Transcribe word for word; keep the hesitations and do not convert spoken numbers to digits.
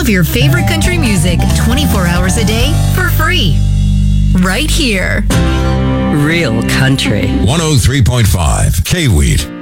your favorite country music twenty-four hours a day for free. Right here. Real country. one oh three point five K-Wheat.